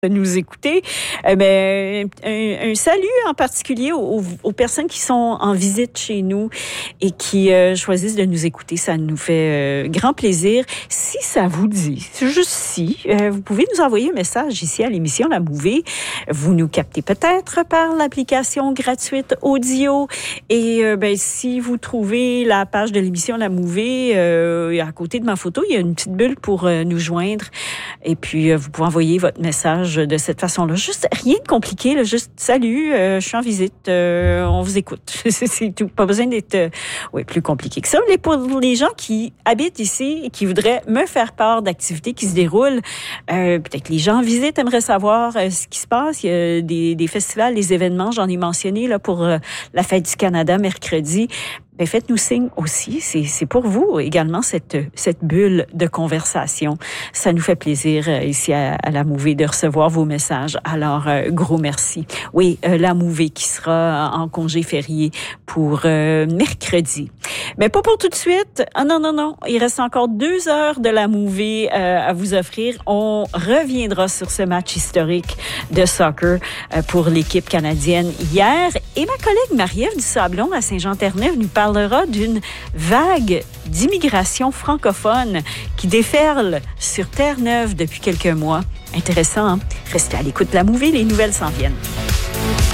de nous écouter. Un salut en particulier aux personnes qui sont en visite chez nous et qui choisissent de nous écouter. Ça nous fait grand plaisir. Si ça vous dit, juste si, vous pouvez nous envoyer un message ici à l'émission La Mouvée. Vous nous captez peut-être par l'application gratuite audio. Et si vous trouvez la page de l'émission La Mouvée, à côté de ma photo, il y a une petite bulle pour nous joindre. Et puis, vous pouvez envoyer votre message de cette façon-là. Juste rien de compliqué, là, juste salut, je suis en visite, on vous écoute. C'est tout. Pas besoin d'être plus compliqué que ça. Mais pour les gens qui habitent ici et qui voudraient me faire part d'activités qui se déroulent, peut-être que les gens en visite aimeraient savoir ce qui se passe. Il y a des festivals, des événements, j'en ai mentionné là pour la Fête du Canada mercredi. Faites-nous signe aussi. C'est pour vous également cette bulle de conversation. Ça nous fait plaisir ici à La Mouvée de recevoir vos messages. Alors, gros merci. Oui, La Mouvée qui sera en congé férié pour mercredi. Mais pas pour tout de suite. Ah non. Il reste encore 2 heures de La Mouvée à vous offrir. On reviendra sur ce match historique de soccer pour l'équipe canadienne hier. Et ma collègue Marie-Ève Dusablon à Saint-Jean-Terre-Neuve nous parlera d'une vague d'immigration francophone qui déferle sur Terre-Neuve depuis quelques mois. Intéressant, hein? Restez à l'écoute de La Mouvée, les nouvelles s'en viennent.